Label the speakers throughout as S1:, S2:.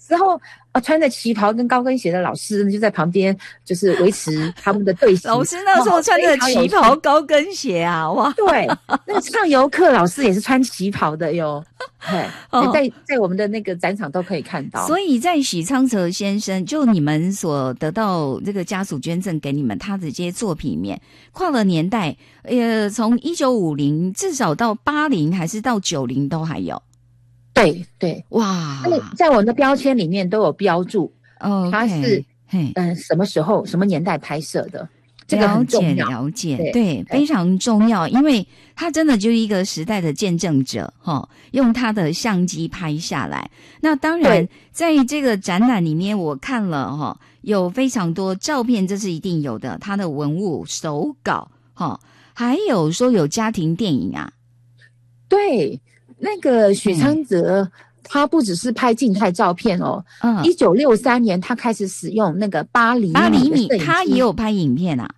S1: 时候穿着旗袍跟高跟鞋的老师就在旁边，就是维持他们的队形。
S2: 老师那时候穿着旗袍高跟鞋啊，哇！
S1: 对，那个唱游课老师也是穿旗袍的哟。对，在我们的那个展场都可以看到。
S2: 所以在许昌泽先生，就你们所得到这个家属捐赠给你们他的这些作品里面，跨了年代，从1950至少到80还是到90都还有。
S1: 对对，
S2: 哇！
S1: 在我们的标签里面都有标注，它是什么时候、什么年代拍摄的。这个很重要，
S2: 了解，对，非常重要，因为他真的就是一个时代的见证者，用他的相机拍下来。那当然，在这个展览里面，我看了有非常多照片，这是一定有的，他的文物、手稿，还有说有家庭电影啊。
S1: 对，那个许昌泽。他不只是拍静态照片1963年他开始使用那个8厘米，
S2: 他也有拍影片啊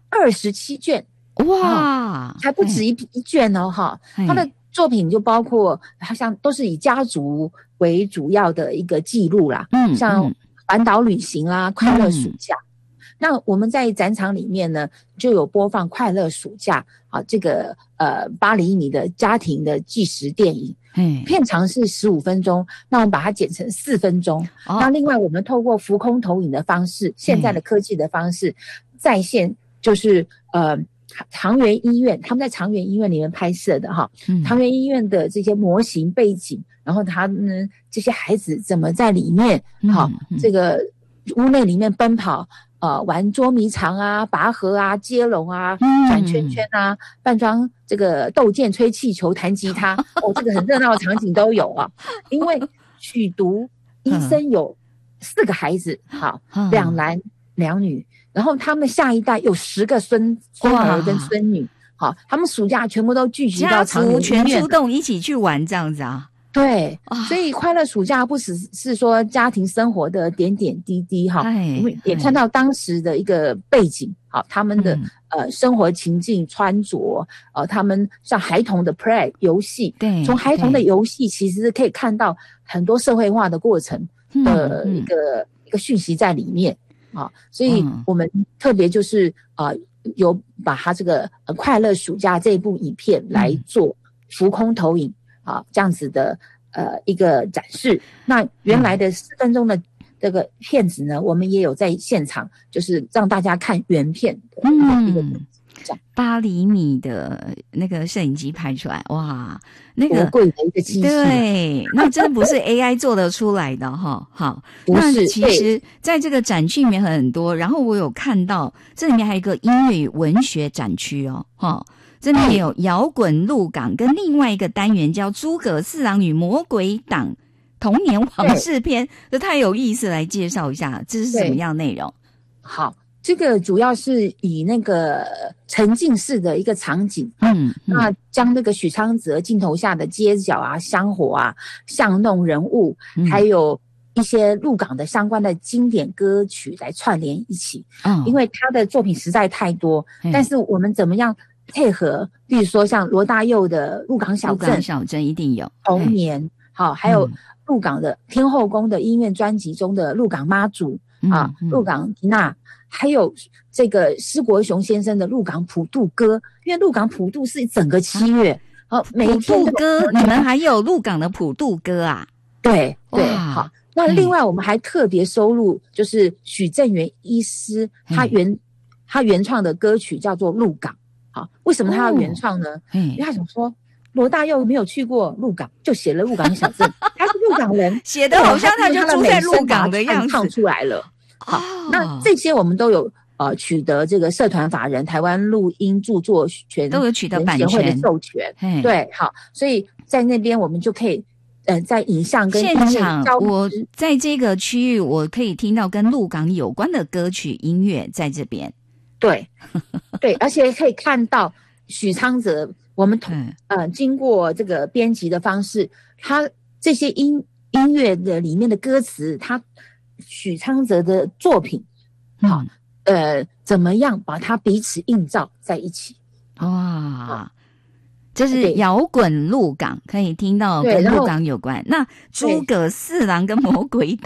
S1: ，27卷，哇，还不止一卷他的作品就包括好像都是以家族为主要的一个记录啦，像环岛旅行啦、快乐暑假。那我们在展场里面呢，就有播放快乐暑假这个8厘米的家庭的纪实电影。片长是15分钟，那我们把它剪成4分钟。那另外我们透过浮空投影的方式，现在的科技的方式，再现就是长源医院，他们在长源医院里面拍摄的长源医院的这些模型背景，然后他们这些孩子怎么在里面这个屋内里面奔跑。玩捉迷藏啊、拔河啊、接龙啊、转圈圈啊、扮装这个斗剑、吹气球、弹吉他，这个很热闹的场景都有啊。因为许独医生有4个孩子，2男2女，然后他们下一代有10个孙儿跟孙女，他们暑假全部都聚集到长源医院，
S2: 家族全出动一起去玩这样子啊。
S1: 对，所以快乐暑假不只是说家庭生活的点点滴滴我们也看到当时的一个背景他们的生活情境穿着他们像孩童的 play 游戏，对，从孩童的游戏其实是可以看到很多社会化的过程的一个讯息在里面所以我们特别就是有把它这个快乐暑假这一部影片来做浮空投影这样子的一个展示。那原来的4分钟的这个片子呢，我们也有在现场，就是让大家看原片的一个
S2: 8厘米的那个摄影机拍出来，哇，那个
S1: 多贵的一个机器，
S2: 对，那真的不是 AI 做得出来的好，那其实在这个展区里面很多，然后我有看到这里面还有一个音乐与文学展区这里也有摇滚鹿港跟另外一个单元叫诸葛四郎与魔鬼党童年往事篇，这太有意思，来介绍一下这是什么样的内容。
S1: 好，这个主要是以那个沉浸式的一个场景那将那个许昌泽镜头下的街角啊、香火啊、巷弄人物还有一些鹿港的相关的经典歌曲来串联一起因为他的作品实在太多但是我们怎么样配合，比如说像罗大佑的鹿港小镇
S2: 一定有
S1: 童年还有鹿港的天后宫的音乐专辑中的鹿港妈祖鹿港缇娜，还有这个施国雄先生的鹿港普渡歌，因为鹿港普渡是整个7月每一天
S2: 普渡歌，你们还有鹿港的普渡歌啊？
S1: 对对，好。那另外我们还特别收录就是许正元医师他原创的歌曲叫做鹿港。为什么他要原创呢？因为他想说罗大佑没有去过鹿港，就写了鹿港小镇他是鹿港人，
S2: 写的好像他就住在鹿港的样子，
S1: 唱出来了。好，那这些我们都有取得这个社团法人台湾录音著作权
S2: 都有取得版权
S1: 协会的授权。对，好，所以在那边我们就可以在影像跟
S2: 现场，我在这个区域我可以听到跟鹿港有关的歌曲音乐在这边。
S1: 对对，而且可以看到许昌泽我们经过这个编辑的方式，他这些音乐的里面的歌词，他许昌泽的作品怎么样把它彼此映照在一起。
S2: 哇，这是摇滚鹿港，可以听到跟鹿港有关。那诸葛四郎跟魔鬼